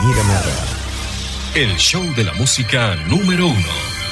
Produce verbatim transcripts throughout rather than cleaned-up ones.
Mírame a Real. El show de la música número uno.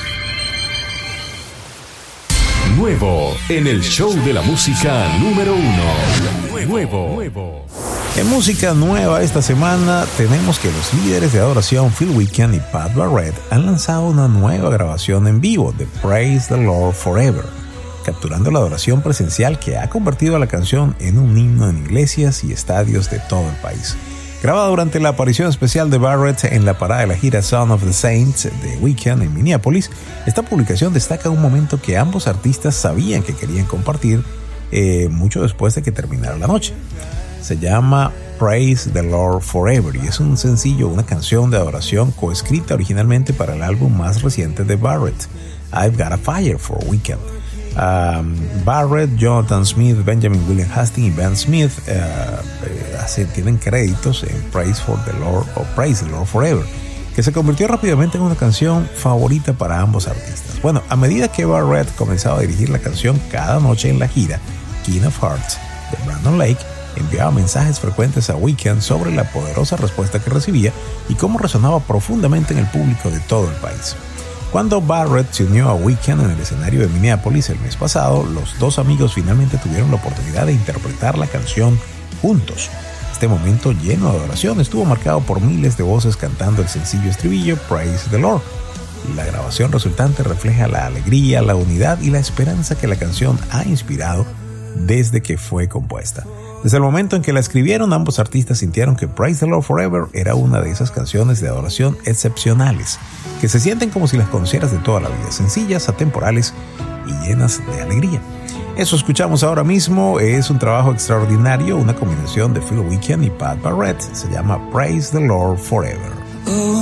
Nuevo en el show de la música número uno. Nuevo. Nuevo. En música nueva esta semana tenemos que los líderes de adoración Phil Wickham y Pat Barrett han lanzado una nueva grabación en vivo de Praise the Lord Forever, capturando la adoración presencial que ha convertido a la canción en un himno en iglesias y estadios de todo el país. Grabada durante la aparición especial de Barrett en la parada de la gira Son of the Saints de Wickham en Minneapolis, esta publicación destaca un momento que ambos artistas sabían que querían compartir eh, mucho después de que terminara la noche. Se llama Praise the Lord Forever y es un sencillo, una canción de adoración coescrita originalmente para el álbum más reciente de Barrett, I've Got a Fire for Wickham. Um, Barrett, Jonathan Smith, Benjamin William Hastings y Ben Smith uh, eh, hace, tienen créditos en Praise for the Lord o Praise the Lord Forever, que se convirtió rápidamente en una canción favorita para ambos artistas. Bueno, a medida que Barrett comenzaba a dirigir la canción cada noche en la gira King of Hearts de Brandon Lake, enviaba mensajes frecuentes a Wickham sobre la poderosa respuesta que recibía y cómo resonaba profundamente en el público de todo el país. Cuando Barrett se unió a Wickham en el escenario de Minneapolis el mes pasado, los dos amigos finalmente tuvieron la oportunidad de interpretar la canción juntos. Este momento lleno de adoración estuvo marcado por miles de voces cantando el sencillo estribillo Praise the Lord. La grabación resultante refleja la alegría, la unidad y la esperanza que la canción ha inspirado desde que fue compuesta. Desde el momento en que la escribieron, ambos artistas sintieron que Praise the Lord Forever era una de esas canciones de adoración excepcionales, que se sienten como si las conocieras de toda la vida, sencillas, atemporales y llenas de alegría. Eso escuchamos ahora mismo es un trabajo extraordinario, una combinación de Phil Wickham y Pat Barrett, se llama Praise the Lord Forever.